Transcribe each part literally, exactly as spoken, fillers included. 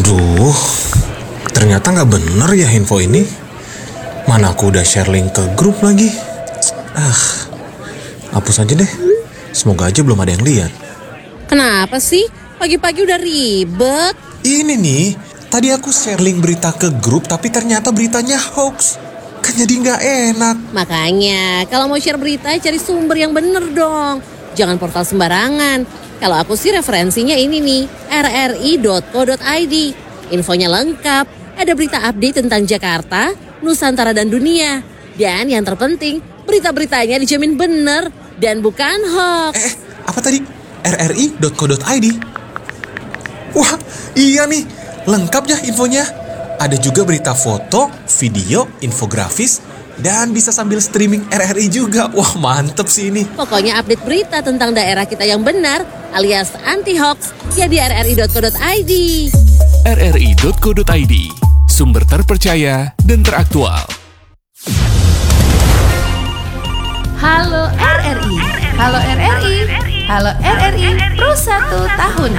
Aduh, ternyata nggak bener ya info ini. Mana aku udah share link ke grup lagi. Ah, hapus aja deh. Semoga aja belum ada yang lihat. Kenapa sih? Pagi-pagi udah ribet. Ini nih, tadi aku share link berita ke grup tapi ternyata beritanya hoax. Kan jadi nggak enak. Makanya, kalau mau share berita cari sumber yang bener dong. Jangan portal sembarangan. Kalau aku sih referensinya ini nih, r r i dot co dot i d. Infonya lengkap, ada berita update tentang Jakarta, Nusantara dan dunia. Dan yang terpenting, berita-beritanya dijamin bener dan bukan hoax. Eh, apa tadi? r r i dot co dot i d. Wah, iya nih, lengkap ya infonya. Ada juga berita foto, video, infografis, dan bisa sambil streaming R R I juga. Wah, mantep sih ini. Pokoknya update berita tentang daerah kita yang benar alias anti-hoax ya di r r i dot co dot i d. r r i dot co dot i d, sumber terpercaya dan teraktual. Halo R R I, halo R R I, halo R R I Pro satu tahun.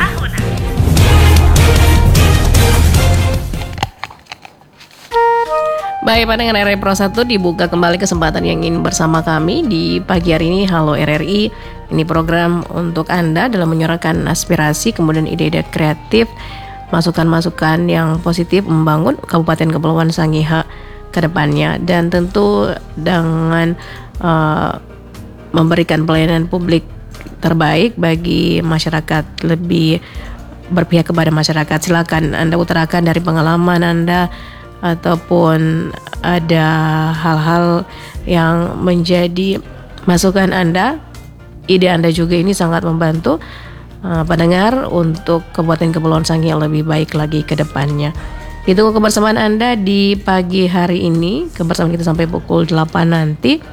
Baik, dengan R R I Pro satu dibuka kembali kesempatan yang ingin bersama kami di pagi hari ini. Halo R R I, ini program untuk Anda dalam menyuarakan aspirasi, kemudian ide-ide kreatif, masukan-masukan yang positif membangun Kabupaten Kepulauan Sangihe ke depannya. Dan tentu dengan uh, memberikan pelayanan publik terbaik bagi masyarakat, lebih berpihak kepada masyarakat. Silakan Anda utarakan dari pengalaman Anda, ataupun ada hal-hal yang menjadi masukan Anda, ide Anda juga ini sangat membantu uh, pendengar untuk Kabupaten Kepulauan Sangihe yang lebih baik lagi ke depannya. Ditunggu kebersamaan Anda di pagi hari ini, kebersamaan kita sampai pukul delapan nanti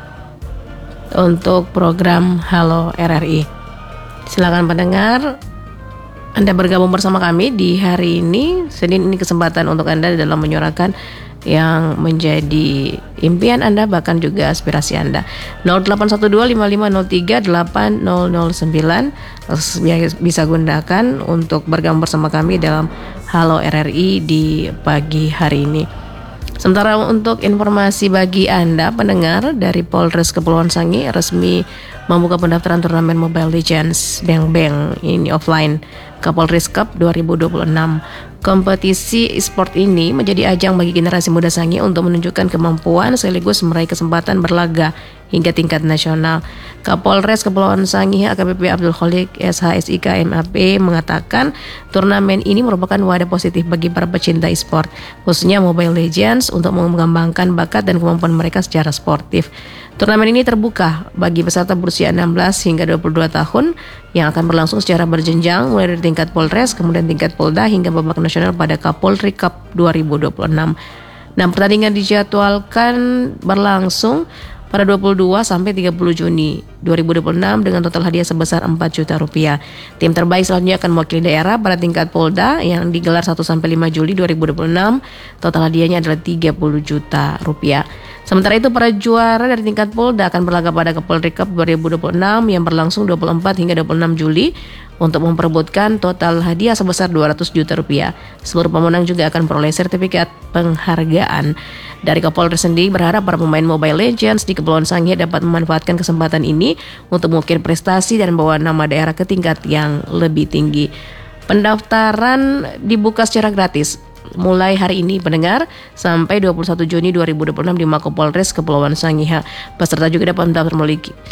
untuk program Halo R R I. Silakan pendengar, Anda bergabung bersama kami di hari ini. Senin ini kesempatan untuk Anda dalam menyuarakan yang menjadi impian Anda, bahkan juga aspirasi Anda. nol delapan satu dua lima lima nol tiga delapan nol nol sembilan bisa gunakan untuk bergabung bersama kami dalam Halo R R I di pagi hari ini. Sementara untuk informasi bagi Anda pendengar, dari Polres Kepulauan Sangihe resmi membuka pendaftaran turnamen Mobile Legends Bang Bang ini offline Kapolres Cup dua ribu dua puluh enam. Kompetisi e-sport ini menjadi ajang bagi generasi muda Sangihe untuk menunjukkan kemampuan sekaligus meraih kesempatan berlaga hingga tingkat nasional. Kapolres Kepulauan Sangihe A K B P Abdul Khalik S H S I K M A P mengatakan turnamen ini merupakan wadah positif bagi para pecinta e-sport, khususnya Mobile Legends, untuk mengembangkan bakat dan kemampuan mereka secara sportif. Turnamen ini terbuka bagi peserta berusia enam belas hingga dua puluh dua tahun yang akan berlangsung secara berjenjang mulai dari tingkat Polres, kemudian tingkat Polda hingga babak nasional pada Kapolri Cup dua ribu dua puluh enam. Nah, pertandingan dijadwalkan berlangsung pada dua puluh dua sampai tiga puluh Juni dua ribu dua puluh enam dengan total hadiah sebesar empat juta rupiah. Tim terbaik selanjutnya akan mewakili daerah pada tingkat Polda yang digelar satu sampai lima Juli dua ribu dua puluh enam. Total hadiahnya adalah tiga puluh juta rupiah. Sementara itu para juara dari tingkat Polda akan berlaga pada Kapolri Cup dua ribu dua puluh enam yang berlangsung dua puluh empat hingga dua puluh enam Juli untuk memperebutkan total hadiah sebesar dua ratus juta rupiah. Seluruh pemenang juga akan memperoleh sertifikat penghargaan. Dari Kapolres sendiri berharap para pemain Mobile Legends di Kepulauan Sangihe dapat memanfaatkan kesempatan ini untuk mengukir prestasi dan membawa nama daerah ke tingkat yang lebih tinggi. Pendaftaran dibuka secara gratis mulai hari ini pendengar sampai dua puluh satu Juni dua ribu dua puluh enam di Mako-Polres Kepulauan Sangihe. Peserta juga dapat mendaftar melalui Q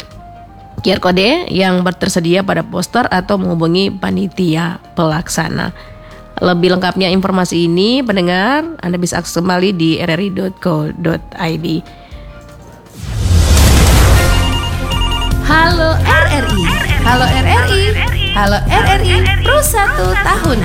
R Code yang tersedia pada poster atau menghubungi panitia pelaksana. Lebih lengkapnya informasi ini pendengar Anda bisa akses kembali di r r i dot co dot i d. Halo R R I, halo R R I, halo R R I Pro satu tahun.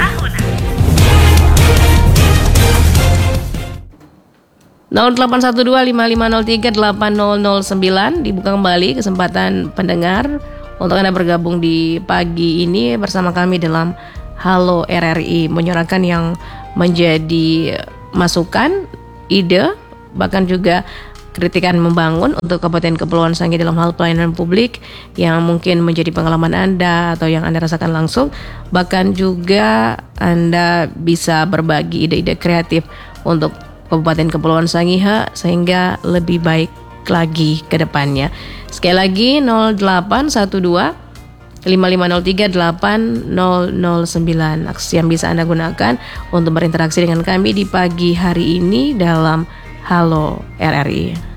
nol delapan satu dua lima lima nol tiga delapan nol nol sembilan dibuka kembali kesempatan pendengar untuk Anda bergabung di pagi ini bersama kami dalam Halo R R I, menyuarakan yang menjadi masukan, ide, bahkan juga kritikan membangun untuk Kabupaten Kepulauan Sangihe dalam hal pelayanan publik yang mungkin menjadi pengalaman Anda atau yang Anda rasakan langsung. Bahkan juga Anda bisa berbagi ide-ide kreatif untuk Kabupaten Kepulauan Sangihe sehingga lebih baik lagi ke depannya. Sekali lagi nol delapan satu dua lima lima nol tiga delapan nol nol sembilan aksi yang bisa Anda gunakan untuk berinteraksi dengan kami di pagi hari ini dalam Halo R R I.